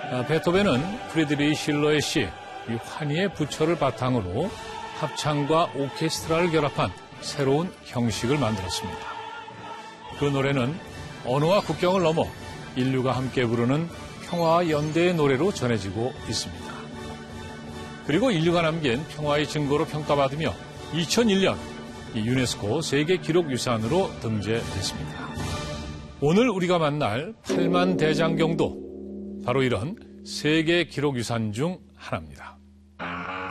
베토벤은 프리드리히 실러의 시 환희의 부처를 바탕으로 합창과 오케스트라를 결합한 새로운 형식을 만들었습니다. 그 노래는 언어와 국경을 넘어 인류가 함께 부르는 평화와 연대의 노래로 전해지고 있습니다. 그리고 인류가 남긴 평화의 증거로 평가받으며 2001년 유네스코 세계기록유산으로 등재됐습니다. 오늘 우리가 만날 8만 대장경도 바로 이런 세계기록유산 중 하나입니다.